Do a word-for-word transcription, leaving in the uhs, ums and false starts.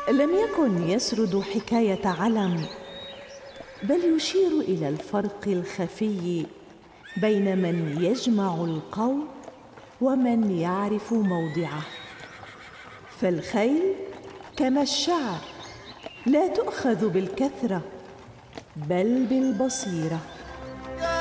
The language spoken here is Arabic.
لم يكن يسرد حكاية علم، بل يشير إلى الفرق الخفي بين من يجمع القوم ومن يعرف موضعه. فالخيل كما الشعر لا تؤخذ بالكثرة بل بالبصيرة.